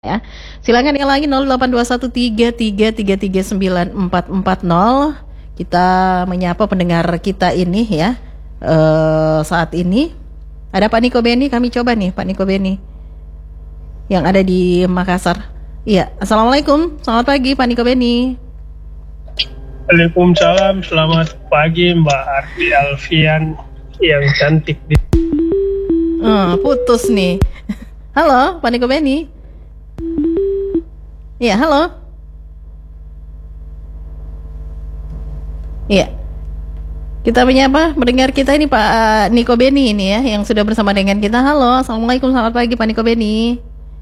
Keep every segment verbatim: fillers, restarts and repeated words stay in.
Ya. Silakan yang lagi nol delapan dua satu tiga tiga tiga tiga sembilan empat empat nol. Kita menyapa pendengar kita ini ya. Uh, saat ini ada Pak Niko Beni, kami coba nih Pak Niko Beni yang ada di Makassar. Iya, Assalamualaikum, selamat pagi Pak Niko Beni. Waalaikumsalam, selamat pagi Mbak Arfi Alfian yang cantik. Uh, putus nih. Halo Pak Niko Beni. Iya, halo. Iya. Kita menyapa mendengar kita ini Pak Niko Beni ini ya yang sudah bersama dengan kita. Halo, Assalamualaikum, selamat pagi Pak Niko Beni.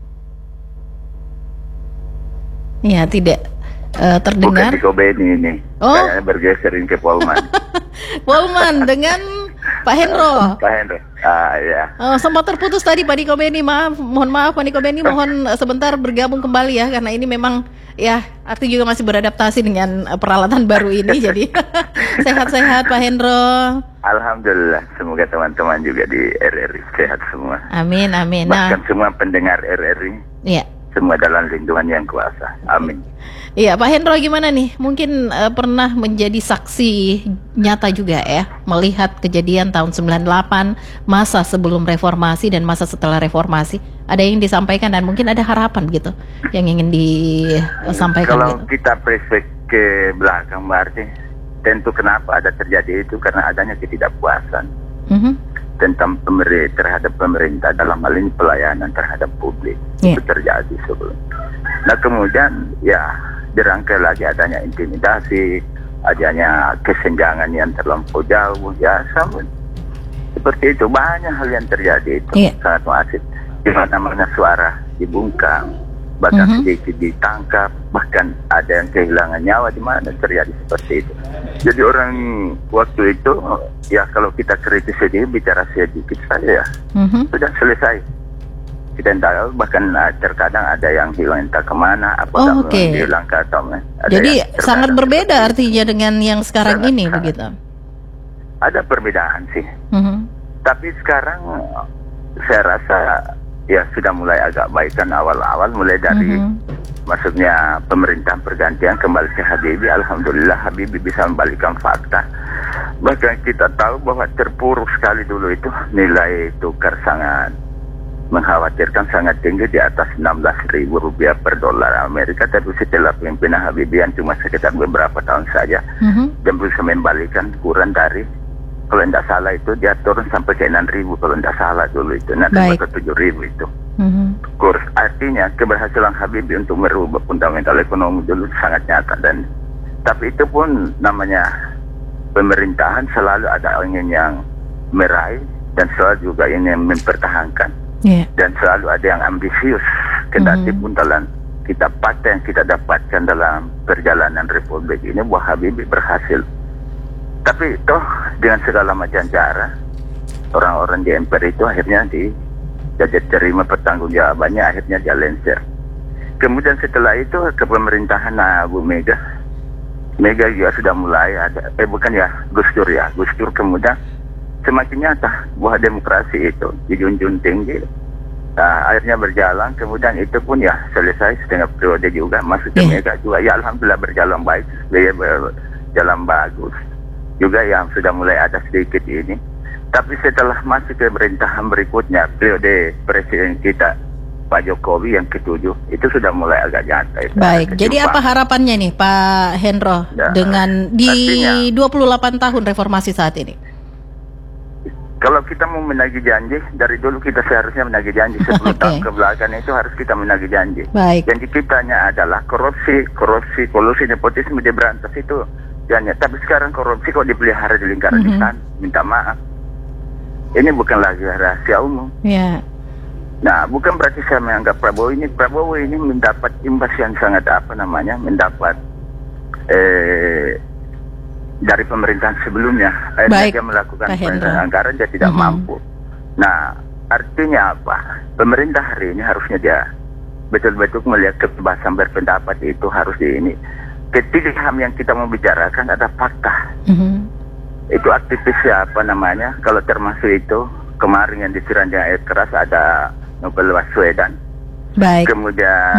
Iya, tidak uh, terdengar. Bukan Niko Beni ini. Oh. Kayaknya bergeserin ke Polman. Polman dengan Pak Hendro. Pak Hendro. Ah ya. Oh, sempat terputus tadi Pak Niko Beni, maaf, mohon maaf Pak Niko Beni, mohon uh, sebentar bergabung kembali ya karena ini memang ya arti juga masih beradaptasi dengan uh, peralatan baru ini jadi sehat-sehat Pak Hendro. Alhamdulillah, semoga teman-teman juga di R R I sehat semua. Amin amin. Bahkan Nah, semua pendengar R R I. iya. Semua dalam lindungan yang kuasa. Amin. Iya, Pak Hendro gimana nih? Mungkin uh, pernah menjadi saksi nyata juga ya, melihat kejadian tahun sembilan puluh delapan, masa sebelum reformasi dan masa setelah reformasi. Ada yang disampaikan dan mungkin ada harapan gitu yang ingin disampaikan. Kalau gitu. kita flashback ke belakang berarti tentu kenapa ada terjadi itu karena adanya ketidakpuasan Mm-hmm. tentang pemerintah terhadap pemerintah dalam hal ini pelayanan terhadap publik. Yeah. Itu terjadi sebelum. Nah kemudian ya dirangkai lagi adanya intimidasi, adanya kesenjangan yang terlampau jauh, ya sama seperti itu banyak hal yang terjadi itu. Yeah. Sangat masif. Di mana-mana suara dibungkam, bahkan mm-hmm. sedikit ditangkap, bahkan ada yang kehilangan nyawa di mana terjadi seperti itu. Jadi orang waktu itu ya kalau kita kritis sedikit bicara sedikit saja ya mm-hmm. sudah selesai. Kita tahu bahkan uh, terkadang ada yang hilang entah kemana, apakah oh, okay. hilang ke atau ada. Jadi sangat berbeda artinya dengan yang sekarang sangat, ini sangat. begitu. Ada perbedaan sih. Mm-hmm. Tapi sekarang saya rasa ya sudah mulai agak baikan awal-awal mulai dari mm-hmm. maksudnya pemerintahan pergantian kembali ke Habibie. Alhamdulillah Habibie bisa membalikkan fakta. Bahkan kita tahu bahwa terpuruk sekali dulu itu nilai tukar sangat mengkhawatirkan, sangat tinggi di atas enam belas ribu rupiah per dolar Amerika. Tapi setelah pimpinan Habibie yang cuma sekitar beberapa tahun saja mm-hmm. dan bisa membalikan kurang dari, kalau tidak salah itu dia turun sampai ke enam ribu kalau tidak salah dulu itu, nanti ke tujuh ribu itu. Mm-hmm. Kurs artinya keberhasilan Habibie untuk merubah fundamental ekonomi dulu sangat nyata, dan tapi itu pun namanya pemerintahan selalu ada ingin yang meraih dan selalu juga ingin mempertahankan, yeah. dan selalu ada yang ambisius. Kendati mm-hmm. pun dalam kita fakta yang kita dapatkan dalam perjalanan Republik ini bahwa Habibie berhasil. Tapi toh dengan segala macam cara orang-orang di M P R itu akhirnya di jadi terima pertanggungjawabannya, akhirnya dia lengser. Kemudian setelah itu kepemerintahan Bu Mega, Mega juga sudah mulai ada, eh bukan ya Gus Dur ya, Gus Dur kemudian semakin nyata bahwa demokrasi itu dijunjung tinggi. Nah, akhirnya berjalan, kemudian itu pun ya selesai setengah periode juga masuk ke yeah. Mega juga. Ya Alhamdulillah berjalan baik, berjalan bagus. Juga yang sudah mulai ada sedikit ini. Tapi setelah masuk ke pemerintahan berikutnya, periode presiden kita Pak Jokowi yang ketujuh, itu sudah mulai agak nyata. Baik, jadi apa harapannya nih Pak Hendro ya, dengan di artinya, dua puluh delapan tahun reformasi saat ini? Kalau kita mau menagih janji, dari dulu kita seharusnya menagih janji. sepuluh okay. tahun ke belakang itu harus kita menagih janji. Baik. Janji kitanya adalah korupsi, korupsi, kolusi, nepotisme diberantas itu. Ya, tapi sekarang korupsi kok dipelihara di lingkaran mm-hmm. istana, minta maaf. Ini bukan lagi rahasia umum. Yeah. Nah, bukan berarti saya menganggap Prabowo ini Prabowo ini mendapat imbas yang sangat apa namanya, mendapat eh, dari pemerintahan sebelumnya. Akhirnya dia melakukan penggunaan anggaran dia tidak mm-hmm. mampu. Nah, artinya apa? Pemerintah hari ini harusnya dia betul-betul melihat kebebasan berpendapat itu harus di ini. Ketiga ham yang kita mau bicarakan ada fakta. Mm-hmm. Itu aktivis siapa namanya? Kalau termasuk itu kemarin yang disiram dengan air keras ada Novel Baswedan. Baik. Kemudian